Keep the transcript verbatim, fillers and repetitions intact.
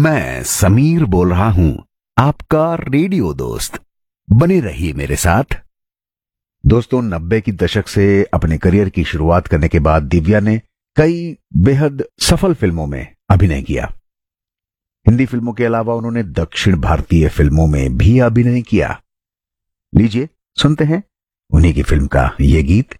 मैं समीर बोल रहा हूं, आपका रेडियो दोस्त। बने रहिए मेरे साथ। दोस्तों, नब्बे की दशक से अपने करियर की शुरुआत करने के बाद दिव्या ने कई बेहद सफल फिल्मों में अभिनय किया। हिंदी फिल्मों के अलावा उन्होंने दक्षिण भारतीय फिल्मों में भी अभिनय किया। लीजिए सुनते हैं उन्हीं की फिल्म का ये गीत।